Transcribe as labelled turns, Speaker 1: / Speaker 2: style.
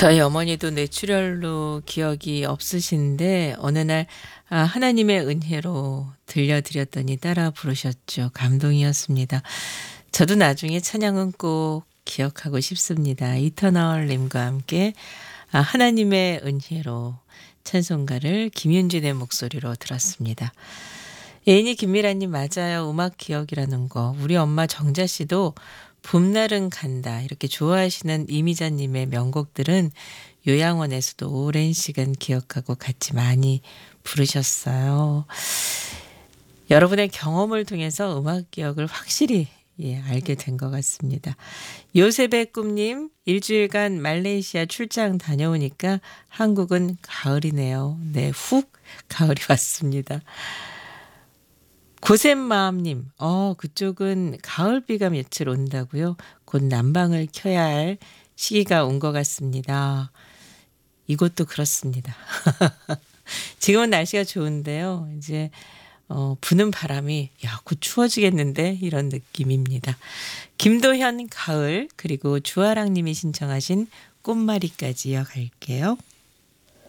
Speaker 1: 저희 어머니도 뇌출혈로 기억이 없으신데 어느 날 하나님의 은혜로 들려드렸더니 따라 부르셨죠. 감동이었습니다. 저도 나중에 찬양은 꼭 기억하고 싶습니다. 이터널 님과 함께 하나님의 은혜로 찬송가를 김윤진의 목소리로 들었습니다. 예인이 김미라님 맞아요. 음악 기억이라는 거. 우리 엄마 정자 씨도 봄날은 간다 이렇게 좋아하시는 이미자님의 명곡들은 요양원에서도 오랜 시간 기억하고 같이 많이 부르셨어요. 여러분의 경험을 통해서 음악 기억을 확실히 알게 된 것 같습니다. 요셉의 꿈님 일주일간 말레이시아 출장 다녀오니까 한국은 가을이네요. 네, 훅 가을이 왔습니다. 고센마음님, 그쪽은 가을비가 며칠 온다고요? 곧 난방을 켜야 할 시기가 온 것 같습니다. 이곳도 그렇습니다. 지금은 날씨가 좋은데요. 이제 부는 바람이 곧 추워지겠는데 이런 느낌입니다. 김도현 가을 그리고 주아랑님이 신청하신 꽃말이까지 이어갈게요.